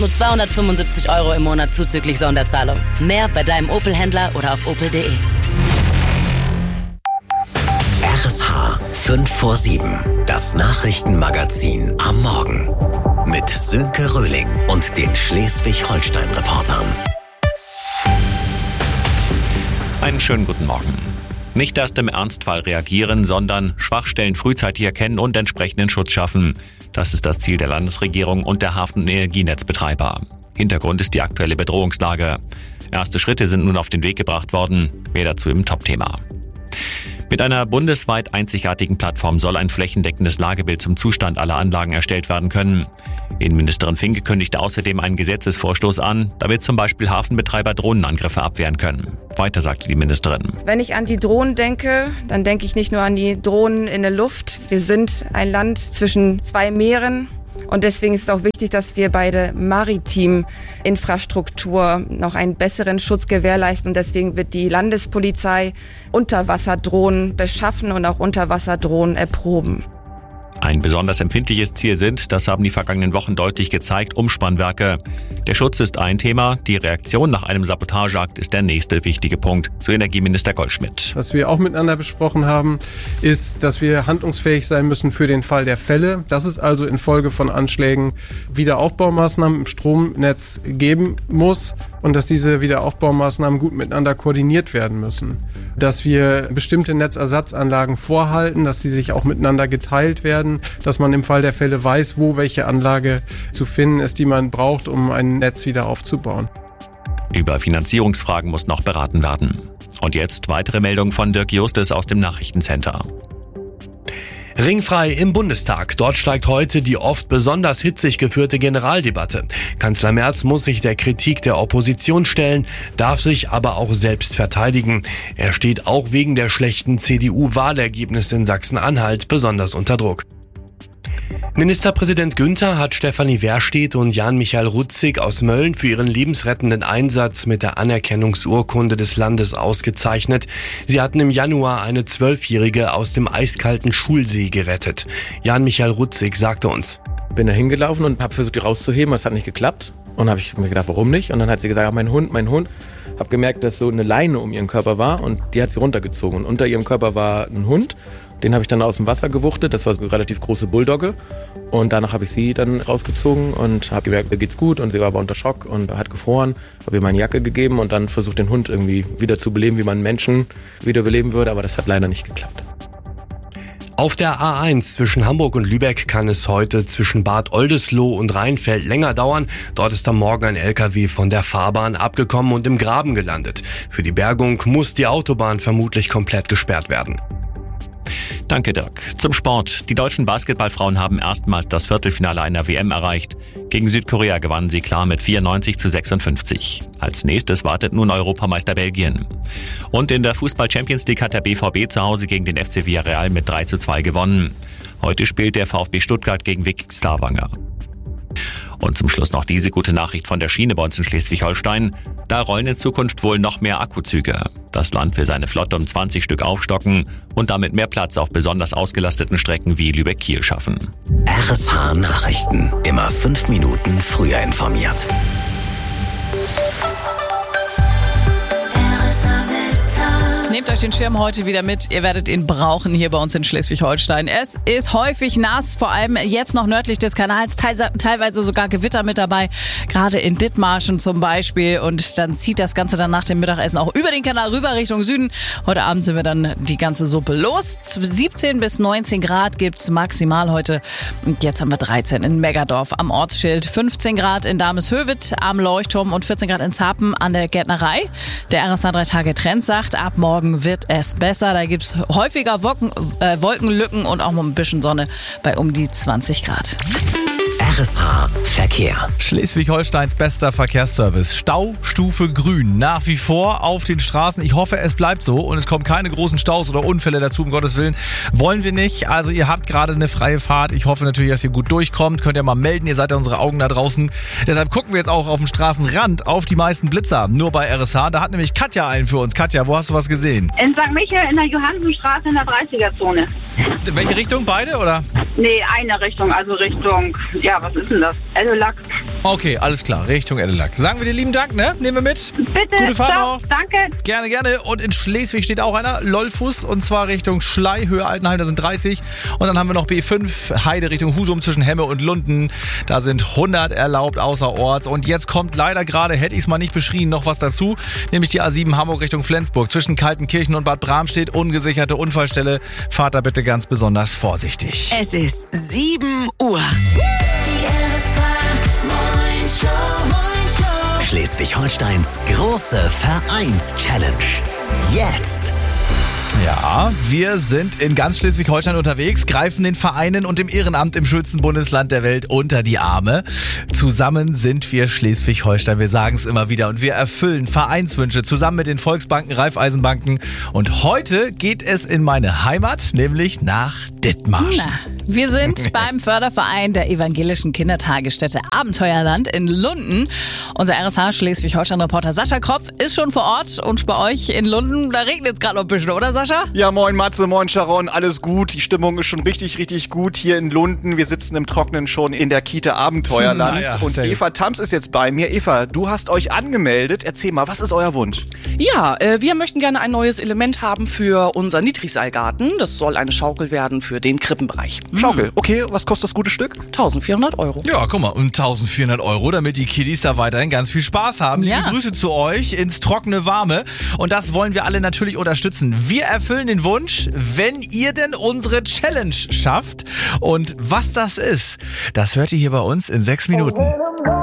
Nur 275 € im Monat zuzüglich Sonderzahlung. Mehr bei deinem Opel-Händler oder auf opel.de. RSH 5 vor 7. Das Nachrichtenmagazin am Morgen. Mit Sönke Röhling und den Schleswig-Holstein-Reportern. Einen schönen guten Morgen. Nicht erst im Ernstfall reagieren, sondern Schwachstellen frühzeitig erkennen und entsprechenden Schutz schaffen. Das ist das Ziel der Landesregierung und der Hafen- und Energienetzbetreiber. Hintergrund ist die aktuelle Bedrohungslage. Erste Schritte sind nun auf den Weg gebracht worden. Mehr dazu im Top-Thema. Mit einer bundesweit einzigartigen Plattform soll ein flächendeckendes Lagebild zum Zustand aller Anlagen erstellt werden können. Innenministerin Finke kündigte außerdem einen Gesetzesvorstoß an, damit zum Beispiel Hafenbetreiber Drohnenangriffe abwehren können. Weiter sagte die Ministerin. Wenn ich an die Drohnen denke, dann denke ich nicht nur an die Drohnen in der Luft. Wir sind ein Land zwischen zwei Meeren. Und deswegen ist es auch wichtig, dass wir bei der maritimen Infrastruktur noch einen besseren Schutz gewährleisten. Und deswegen wird die Landespolizei Unterwasserdrohnen beschaffen und auch Unterwasserdrohnen erproben. Ein besonders empfindliches Ziel sind, das haben die vergangenen Wochen deutlich gezeigt, Umspannwerke. Der Schutz ist ein Thema, die Reaktion nach einem Sabotageakt ist der nächste wichtige Punkt, so Energieminister Goldschmidt. Was wir auch miteinander besprochen haben, ist, dass wir handlungsfähig sein müssen für den Fall der Fälle. Dass es also infolge von Anschlägen Wiederaufbaumaßnahmen im Stromnetz geben muss und dass diese Wiederaufbaumaßnahmen gut miteinander koordiniert werden müssen. Dass wir bestimmte Netzersatzanlagen vorhalten, dass sie sich auch miteinander geteilt werden, dass man im Fall der Fälle weiß, wo welche Anlage zu finden ist, die man braucht, um ein Netz wieder aufzubauen. Über Finanzierungsfragen muss noch beraten werden. Und jetzt weitere Meldungen von Dirk Justus aus dem Nachrichtencenter. Ringfrei im Bundestag. Dort steigt heute die oft besonders hitzig geführte Generaldebatte. Kanzler Merz muss sich der Kritik der Opposition stellen, darf sich aber auch selbst verteidigen. Er steht auch wegen der schlechten CDU-Wahlergebnisse in Sachsen-Anhalt besonders unter Druck. Ministerpräsident Günther hat Stefanie Werstedt und Jan-Michael Rutzig aus Mölln für ihren lebensrettenden Einsatz mit der Anerkennungsurkunde des Landes ausgezeichnet. Sie hatten im Januar eine 12-Jährige aus dem eiskalten Schulsee gerettet. Jan-Michael Rutzig sagte uns: Bin da hingelaufen und habe versucht, die rauszuheben, das hat nicht geklappt. Und habe ich mir gedacht, warum nicht? Und dann hat sie gesagt, mein Hund. Habe gemerkt, dass so eine Leine um ihren Körper war und die hat sie runtergezogen. Und unter ihrem Körper war ein Hund. Den habe ich dann aus dem Wasser gewuchtet, das war so eine relativ große Bulldogge. Und danach habe ich sie dann rausgezogen und habe gemerkt, ihr geht's gut. Und sie war aber unter Schock und hat gefroren. Habe ihr meine Jacke gegeben und dann versucht, den Hund irgendwie wieder zu beleben, wie man einen Menschen wieder beleben würde. Aber das hat leider nicht geklappt. Auf der A1 zwischen Hamburg und Lübeck kann es heute zwischen Bad Oldesloe und Rheinfeld länger dauern. Dort ist am Morgen ein LKW von der Fahrbahn abgekommen und im Graben gelandet. Für die Bergung muss die Autobahn vermutlich komplett gesperrt werden. Danke, Dirk. Zum Sport. Die deutschen Basketballfrauen haben erstmals das Viertelfinale einer WM erreicht. Gegen Südkorea gewannen sie klar mit 94-56. Als nächstes wartet nun Europameister Belgien. Und in der Fußball-Champions League hat der BVB zu Hause gegen den FC Villarreal mit 3:2 gewonnen. Heute spielt der VfB Stuttgart gegen Viking Stavanger. Und zum Schluss noch diese gute Nachricht von der Schiene bei uns in Schleswig-Holstein. Da rollen in Zukunft wohl noch mehr Akkuzüge. Das Land will seine Flotte um 20 Stück aufstocken und damit mehr Platz auf besonders ausgelasteten Strecken wie Lübeck-Kiel schaffen. RSH Nachrichten. Immer 5 Minuten früher informiert. Nehmt euch den Schirm heute wieder mit. Ihr werdet ihn brauchen hier bei uns in Schleswig-Holstein. Es ist häufig nass, vor allem jetzt noch nördlich des Kanals, teilweise sogar Gewitter mit dabei, gerade in Dithmarschen zum Beispiel. Und dann zieht das Ganze dann nach dem Mittagessen auch über den Kanal rüber Richtung Süden. Heute Abend sind wir dann die ganze Suppe los. 17 bis 19 Grad gibt's maximal heute. Und jetzt haben wir 13 in Meggadorf am Ortsschild, 15 Grad in Dameshövet am Leuchtturm und 14 Grad in Zapen an der Gärtnerei. Der RSH 3 Tage Trend sagt, ab morgen wird es besser. Da gibt es häufiger Wolkenlücken und auch mal ein bisschen Sonne bei um die 20 Grad. RSH Verkehr. Schleswig-Holsteins bester Verkehrsservice. Staustufe grün. Nach wie vor auf den Straßen. Ich hoffe, es bleibt so und es kommen keine großen Staus oder Unfälle dazu, um Gottes Willen. Wollen wir nicht. Also ihr habt gerade eine freie Fahrt. Ich hoffe natürlich, dass ihr gut durchkommt. Könnt ihr mal melden. Ihr seid ja unsere Augen da draußen. Deshalb gucken wir jetzt auch auf dem Straßenrand auf die meisten Blitzer. Nur bei RSH. Da hat nämlich Katja einen für uns. Katja, wo hast du was gesehen? In St. Michael in der Johannsenstraße in der 30er-Zone. Welche Richtung? Beide oder? Nee, eine Richtung. Also Richtung, ja, was ist denn das? Ellolax. Okay, alles klar, Richtung Edelack. Sagen wir dir lieben Dank, ne? Nehmen wir mit. Bitte, Gute Fahrt ciao, noch. danke. Gerne, gerne. Und in Schleswig steht auch einer, Lollfuß, und zwar Richtung Schlei, Höhe Altenheim, da sind 30. Und dann haben wir noch B5, Heide Richtung Husum zwischen Hemme und Lunden. Da sind 100 erlaubt außerorts. Und jetzt kommt leider gerade, hätte ich es mal nicht beschrien, noch was dazu. Nämlich die A7 Hamburg Richtung Flensburg. Zwischen Kaltenkirchen und Bad Bramstedt, ungesicherte Unfallstelle. Fahrt da bitte ganz besonders vorsichtig. Es ist 7 Uhr. Schleswig-Holsteins große Vereins-Challenge. Jetzt. Ja, wir sind in ganz Schleswig-Holstein unterwegs, greifen den Vereinen und dem Ehrenamt im schönsten Bundesland der Welt unter die Arme. Zusammen sind wir Schleswig-Holstein, wir sagen es immer wieder, und wir erfüllen Vereinswünsche zusammen mit den Volksbanken, Raiffeisenbanken. Und heute geht es in meine Heimat, nämlich nach Dithmarschen. Wir sind beim Förderverein der evangelischen Kindertagesstätte Abenteuerland in Lunden. Unser RSH Schleswig-Holstein-Reporter Sascha Kropf ist schon vor Ort, und bei euch in Lunden, da regnet es gerade noch ein bisschen, oder Sascha? Ja, moin Matze, moin Sharon, alles gut. Die Stimmung ist schon richtig, richtig gut hier in Lunden. Wir sitzen im Trockenen schon in der Kita Abenteuerland. Und Eva Tams ist jetzt bei mir. Eva, du hast euch angemeldet. Erzähl mal, was ist euer Wunsch? Ja, wir möchten gerne ein neues Element haben für unseren Niedrigseilgarten. Das soll eine Schaukel werden für den Krippenbereich. Schaukel, okay, was kostet das gute Stück? 1.400 €. Ja, guck mal, und 1.400 €, damit die Kiddies da weiterhin ganz viel Spaß haben. Ja. Liebe Grüße zu euch ins trockene Warme. Und das wollen wir alle natürlich unterstützen. Wir erfüllen den Wunsch, wenn ihr denn unsere Challenge schafft. Und was das ist, das hört ihr hier bei uns in 6 Minuten.